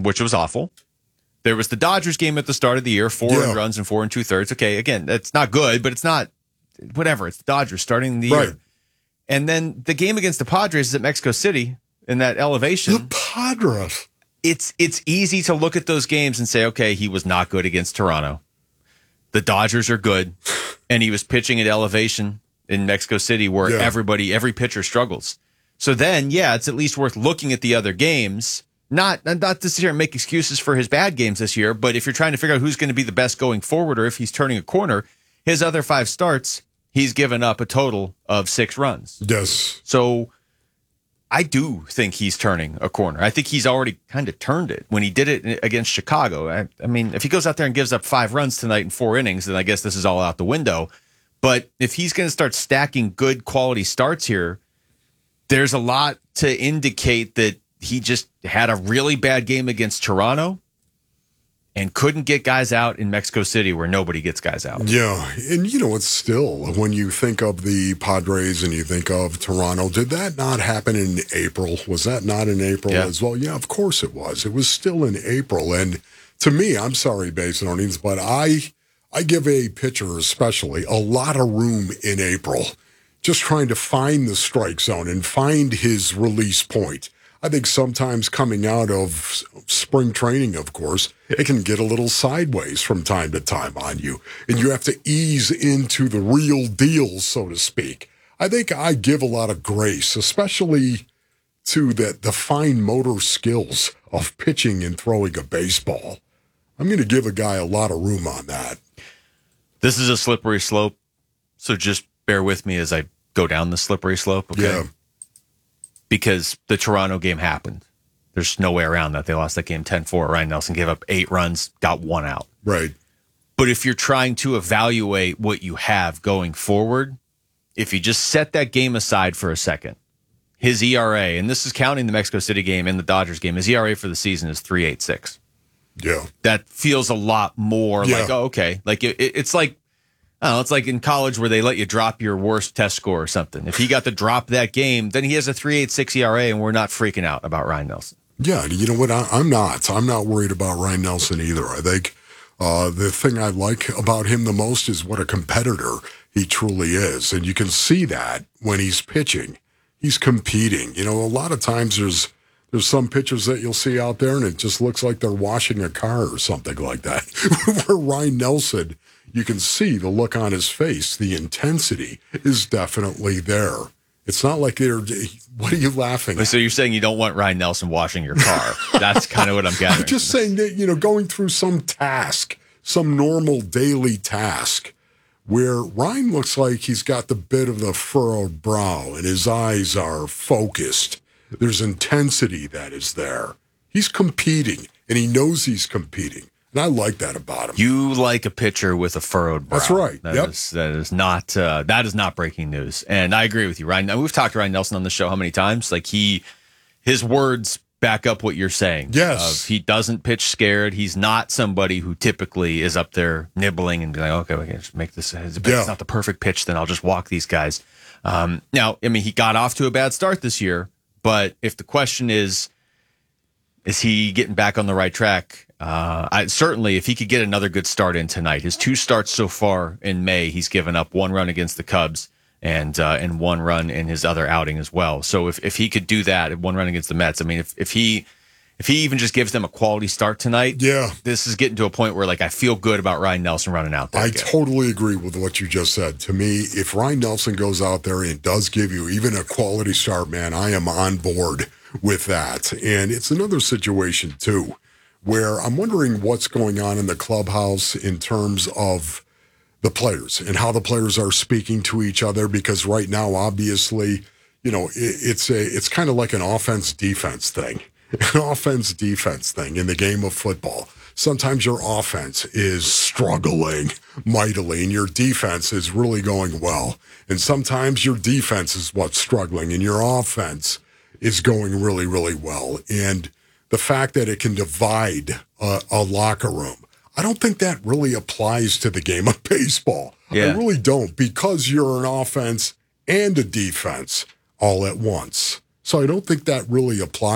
which was awful. There was the Dodgers game at the start of the year, 4 earned runs and 4 2/3. Okay, again, that's not good, but it's not whatever. It's the Dodgers starting the year. And then the game against the Padres is at Mexico City in that elevation. The Padres. It's easy to look at those games and say, okay, he was not good against Toronto. The Dodgers are good, and he was pitching at elevation in Mexico City where every pitcher struggles. So then, it's at least worth looking at the other games. Not to sit here and make excuses for his bad games this year, but if you're trying to figure out who's going to be the best going forward or if he's turning a corner, his other 5 starts, he's given up a total of 6 runs. Yes. So I do think he's turning a corner. I think he's already kind of turned it when he did it against Chicago. I mean, if he goes out there and gives up 5 runs tonight in 4 innings, then I guess this is all out the window. But if he's going to start stacking good quality starts here, there's a lot to indicate that he just had a really bad game against Toronto and couldn't get guys out in Mexico City where nobody gets guys out. Yeah, and it's still, when you think of the Padres and you think of Toronto, did that not happen in April? Was that not in April as well? Yeah, of course it was. It was still in April. And to me, I'm sorry, Basinonians, but I give a pitcher especially a lot of room in April, just trying to find the strike zone and find his release point. I think sometimes coming out of spring training, of course, it can get a little sideways from time to time on you, and you have to ease into the real deal, so to speak. I think I give a lot of grace, especially to the fine motor skills of pitching and throwing a baseball. I'm going to give a guy a lot of room on that. This is a slippery slope, so just bear with me as I go down the slippery slope, okay? Yeah. Because the Toronto game happened. There's no way around that. They lost that game 10-4. Ryan Nelson gave up 8 runs, got 1 out. Right. But if you're trying to evaluate what you have going forward, if you just set that game aside for a second, his ERA, and this is counting the Mexico City game and the Dodgers game, his ERA for the season is 3.86. Yeah. That feels a lot more like, oh, okay. Like it's like, I don't know, it's like in college where they let you drop your worst test score or something. If he got to drop that game, then he has a 3.86 ERA, and we're not freaking out about Ryan Nelson. Yeah, you know what? I'm not worried about Ryan Nelson either. I think the thing I like about him the most is what a competitor he truly is. And you can see that when he's pitching. He's competing. A lot of times there's some pitchers that you'll see out there, and it just looks like they're washing a car or something like that. Where Ryan Nelson, you can see the look on his face. The intensity is definitely there. It's not like what are you laughing at? So you're saying you don't want Ryan Nelson washing your car. That's kind of what I'm gathering. I'm just saying that, going through some task, some normal daily task, where Ryan looks like he's got the bit of the furrowed brow and his eyes are focused. There's intensity that is there. He's competing, and he knows he's competing. And I like that about him. You like a pitcher with a furrowed brow. That's right. That is not breaking news. And I agree with you, Ryan. We've talked to Ryan Nelson on the show how many times? Like his words back up what you're saying. Yes. He doesn't pitch scared. He's not somebody who typically is up there nibbling and be like, okay, we can just make this. It's not the perfect pitch, then I'll just walk these guys. Now, I mean, he got off to a bad start this year, but if the question is he getting back on the right track? Certainly, if he could get another good start in tonight, his 2 starts so far in May, he's given up 1 run against the Cubs and 1 run in his other outing as well. So if he could do that, 1 run against the Mets, I mean, if he even just gives them a quality start tonight, this is getting to a point where I feel good about Ryan Nelson running out there. I totally agree with what you just said. To me, if Ryan Nelson goes out there and does give you even a quality start, man, I am on board with that. And it's another situation too, where I'm wondering what's going on in the clubhouse in terms of the players and how the players are speaking to each other, because right now, obviously, it's kind of like an offense-defense thing. An offense-defense thing in the game of football. Sometimes your offense is struggling mightily and your defense is really going well. And sometimes your defense is what's struggling and your offense is going really, really well. And the fact that it can divide a locker room, I don't think that really applies to the game of baseball. I really don't, because you're an offense and a defense all at once. So I don't think that really applies.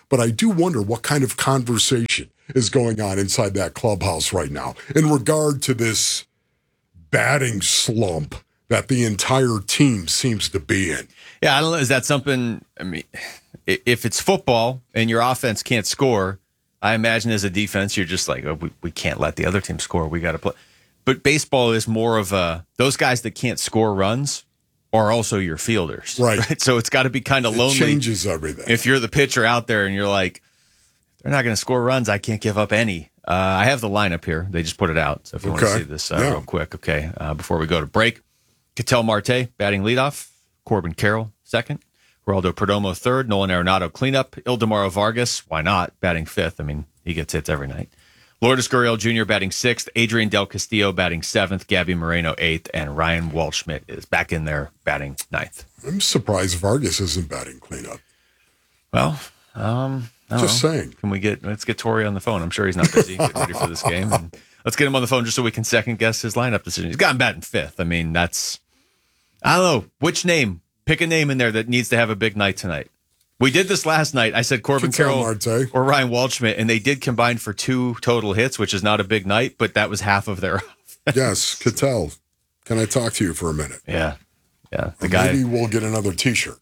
but I do wonder what kind of conversation is going on inside that clubhouse right now in regard to this batting slump that the entire team seems to be in. Yeah, I don't know. Is that something? I mean, if it's football and your offense can't score, I imagine as a defense, you're just like, oh, we can't let the other team score. We got to play. But baseball is more of those guys that can't score runs are also your fielders. Right. So it's got to be kind of lonely. It changes everything. If you're the pitcher out there and you're like, they're not going to score runs, I can't give up any. I have the lineup here. They just put it out. So if you want to see this real quick, okay, before we go to break. Ketel Marte batting leadoff. Corbin Carroll second. Geraldo Perdomo third. Nolan Arenado cleanup. Ildemaro Vargas, why not, batting fifth. I mean, he gets hits every night. Lourdes Gurriel Jr. batting sixth. Adrian Del Castillo batting seventh. Gabby Moreno eighth. And Ryan Waldschmidt is back in there batting ninth. I'm surprised Vargas isn't batting cleanup. Well, just saying. Let's get Torrey on the phone. I'm sure he's not busy getting ready for this game. And let's get him on the phone just so we can second guess his lineup decision. He's got him batting fifth. I mean, I don't know. Which name? Pick a name in there that needs to have a big night tonight. We did this last night. I said Corbin Carroll or Ryan Waldschmidt, and they did combine for 2 total hits, which is not a big night, but that was half of their offense. Yes, Ketel, can I talk to you for a minute? Yeah. Maybe we'll get another T-shirt.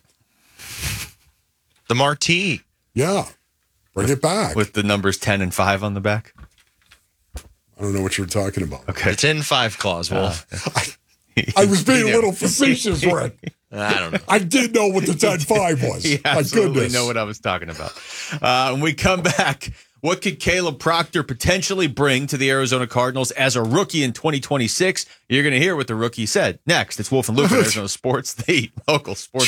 The Marti. Yeah. Bring it back. With the numbers 10 and 5 on the back. I don't know what you're talking about. Okay. The 10-5 clause, Wolf. I was being a little facetious, Brett. I don't know. I did know what the 10-5 was. You absolutely know what I was talking about. When we come back, what could Caleb Proctor potentially bring to the Arizona Cardinals as a rookie in 2026? You're going to hear what the rookie said. Next, it's Wolf and Luke at Arizona Sports, the local sports.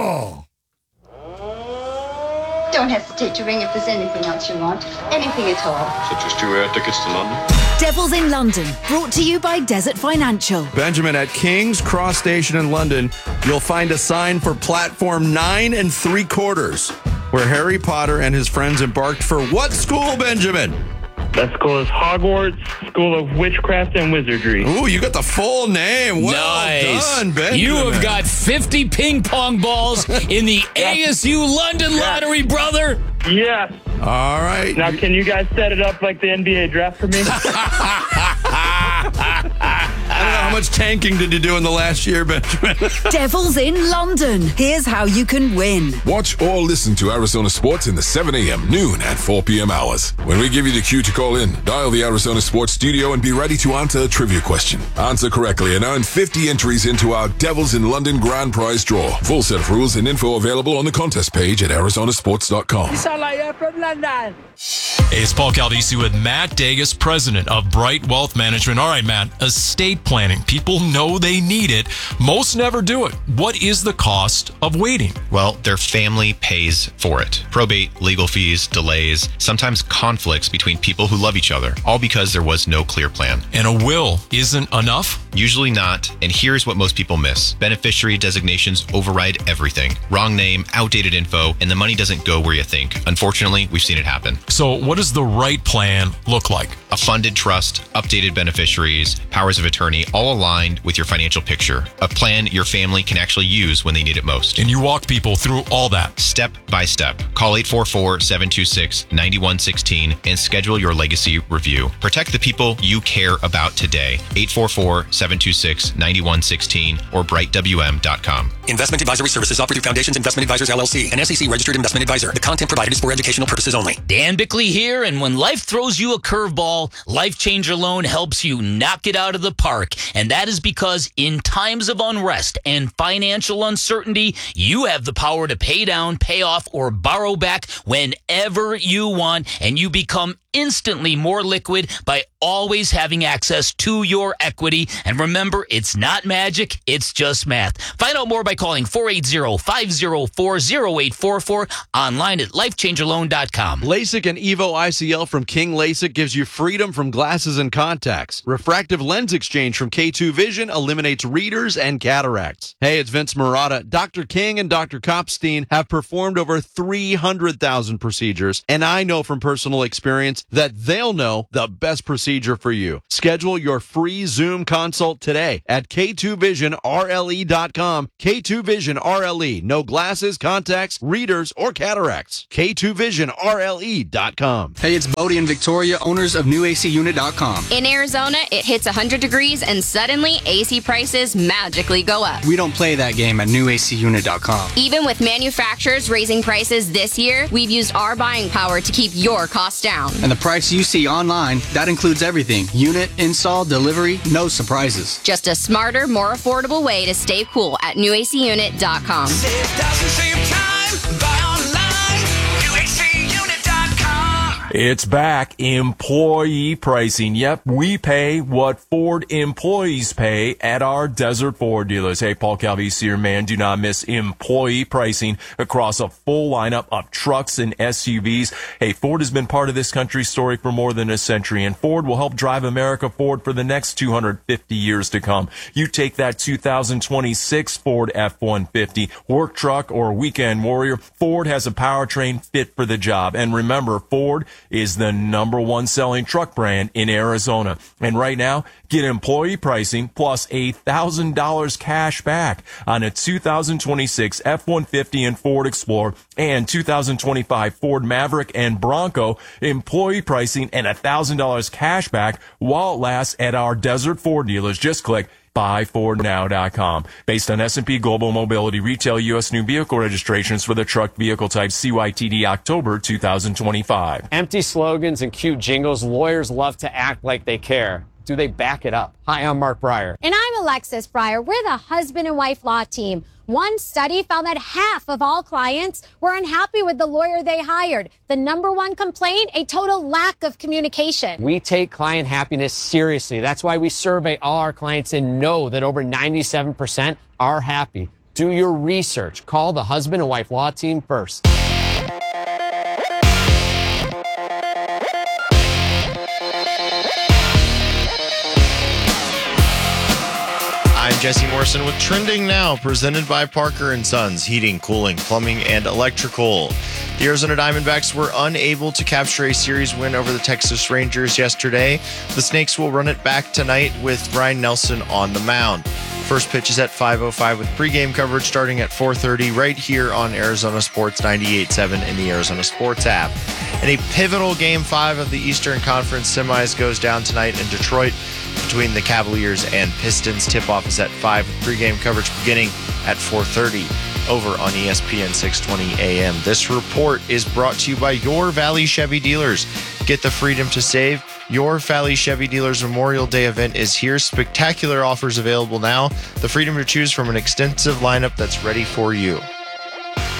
Don't hesitate to ring if there's anything else you want. Anything at all. Such as 2 air tickets to London. Devils in London, brought to you by Desert Financial. Benjamin, at King's Cross Station in London, you'll find a sign for platform 9 3/4, where Harry Potter and his friends embarked for what school, Benjamin? That school is Hogwarts School of Witchcraft and Wizardry. Ooh, you got the full name. Well done, Benjamin. You have got 50 ping pong balls in the ASU London lottery, brother. Yes. All right. Now, can you guys set it up like the NBA draft for me? I don't know, how much tanking did you do in the last year, Benjamin? Devils in London. Here's how you can win. Watch or listen to Arizona Sports in the 7 a.m., noon, and 4 p.m. hours. When we give you the cue to call in, dial the Arizona Sports studio and be ready to answer a trivia question. Answer correctly and earn 50 entries into our Devils in London grand prize draw. Full set of rules and info available on the contest page at arizonasports.com. You sound like you're from London. Hey, it's Paul Caldisi with Matt Dagas, president of Bright Wealth Management. All right, Matt, estate planning. People know they need it. Most never do it. What is the cost of waiting? Well, their family pays for it. Probate, legal fees, delays, sometimes conflicts between people who love each other, all because there was no clear plan. And a will isn't enough? Usually not, and here's what most people miss. Beneficiary designations override everything. Wrong name, outdated info, and the money doesn't go where you think. Unfortunately, we've seen it happen. So what does the right plan look like? A funded trust, updated beneficiaries, powers of attorney, all aligned with your financial picture. A plan your family can actually use when they need it most. And you walk people through all that. Step by step. Call 844-726-9116 and schedule your legacy review. Protect the people you care about today. 844-726-9116 or brightwm.com. Investment advisory services offered through Foundations Investment Advisors, LLC, an SEC-registered investment advisor. The content provided is for educational purposes only. Dan Bickley here, and when life throws you a curveball, Life Changer Loan helps you knock it out of the park. And that is because in times of unrest and financial uncertainty, you have the power to pay down, pay off, or borrow back whenever you want, and you become instantly more liquid by always having access to your equity. And remember, it's not magic, it's just math. Find out more by calling 480-504-0844, online at lifechangerloan.com. LASIK and EVO ICL from King LASIK gives you freedom from glasses and contacts. Refractive lens exchange from KT K2 Vision eliminates readers and cataracts. Hey, it's Vince Marotta. Dr. King and Dr. Kopstein have performed over 300,000 procedures, and I know from personal experience that they'll know the best procedure for you. Schedule your free Zoom consult today at K2VisionRLE.com. K2 Vision RLE. No glasses, contacts, readers, or cataracts. K2VisionRLE.com. Hey, it's Bodie and Victoria, owners of NewACUnit.com. In Arizona, it hits 100 degrees and suddenly AC prices magically go up. We don't play that game at NewACUnit.com. Even with manufacturers raising prices this year, we've used our buying power to keep your costs down. And the price you see online, that includes everything. Unit, install, delivery, no surprises. Just a smarter, more affordable way to stay cool at NewACUnit.com. Save thousands, save time, buy online, NewACUnit.com. It's back. Employee pricing. Yep, we pay what Ford employees pay at our Desert Ford dealers. Hey, Paul Calvisi here, man. Do not miss employee pricing across a full lineup of trucks and SUVs. Hey, Ford has been part of this country's story for more than a century, and Ford will help drive America forward for the next 250 years to come. You take that 2026 Ford F-150, work truck, or weekend warrior, Ford has a powertrain fit for the job. And remember, Ford is the #1 selling truck brand in Arizona. And right now, get employee pricing plus $1,000 cash back on a 2026 F-150 and Ford Explorer and 2025 Ford Maverick and Bronco. Employee pricing and $1,000 cash back while it lasts at our Desert Ford dealers. Just click buyfordnow.com. Based on S&P Global Mobility retail U.S. new vehicle registrations for the truck vehicle type CYTD October 2025. Empty slogans and cute jingles. Lawyers love to act like they care. Do they back it up? Hi, I'm Mark Breyer. And I'm Alexis Breyer. We're the husband and wife law team. One study found that half of all clients were unhappy with the lawyer they hired. The #1 complaint, a total lack of communication. We take client happiness seriously. That's why we survey all our clients and know that over 97% are happy. Do your research. Call the husband and wife law team first. I'm Jesse Morrison with Trending Now, presented by Parker & Sons, heating, cooling, plumbing, and electrical. The Arizona Diamondbacks were unable to capture a series win over the Texas Rangers yesterday. The Snakes will run it back tonight with Ryan Nelson on the mound. First pitch is at 5:05 with pregame coverage starting at 4:30 right here on Arizona Sports 98.7 in the Arizona Sports app. And a pivotal Game 5 of the Eastern Conference semis goes down tonight in Detroit between the Cavaliers and Pistons. Tip-off is at 5 with pregame coverage beginning at 4:30 over on ESPN 620 AM. This report is brought to you by Your Valley Chevy Dealers. Get the freedom to save. Your Valley Chevy Dealers Memorial Day event is here. Spectacular offers available now. The freedom to choose from an extensive lineup that's ready for you.